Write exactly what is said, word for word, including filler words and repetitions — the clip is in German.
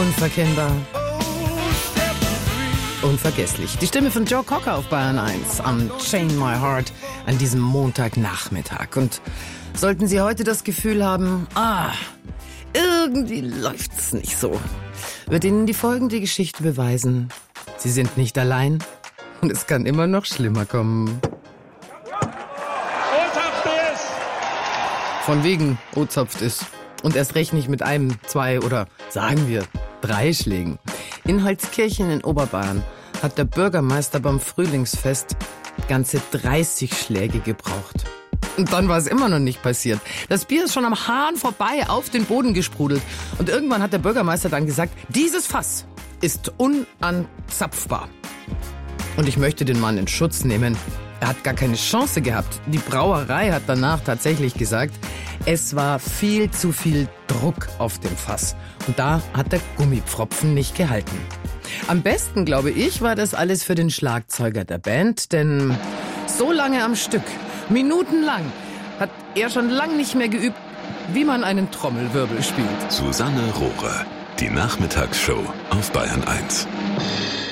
Unverkennbar. Unvergesslich. Die Stimme von Joe Cocker auf Bayern eins. Unchain My Heart an diesem Montagnachmittag. Und sollten Sie heute das Gefühl haben, ah, irgendwie läuft's nicht so, wird Ihnen die folgende Geschichte beweisen. Sie sind nicht allein und es kann immer noch schlimmer kommen. O-Zapft ist! Von wegen O-Zapft ist. Und erst recht nicht mit einem, zwei oder sagen wir drei Schlägen. In Holzkirchen in Oberbayern hat der Bürgermeister beim Frühlingsfest ganze dreißig Schläge gebraucht. Und dann war es immer noch nicht passiert. Das Bier ist schon am Hahn vorbei auf den Boden gesprudelt. Und irgendwann hat der Bürgermeister dann gesagt, dieses Fass ist unanzapfbar. Und ich möchte den Mann in Schutz nehmen. Er hat gar keine Chance gehabt. Die Brauerei hat danach tatsächlich gesagt, es war viel zu viel Druck auf dem Fass. Und da hat der Gummipfropfen nicht gehalten. Am besten, glaube ich, war das alles für den Schlagzeuger der Band, denn so lange am Stück, minutenlang, hat er schon lang nicht mehr geübt, wie man einen Trommelwirbel spielt. Susanne Rohrer, die Nachmittagsshow auf Bayern eins.